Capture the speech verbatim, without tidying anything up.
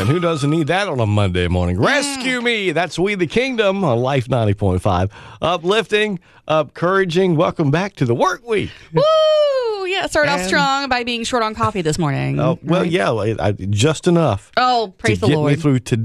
man. Who doesn't need that on a Monday morning? Rescue me. That's We the Kingdom on Life ninety point five. Uplifting, encouraging. Welcome back to the work week. Woo! Yeah, start And- off strong by being short on coffee this morning. Oh, well, Right? yeah, I, I, just enough Oh, praise to the get Lord. me through today.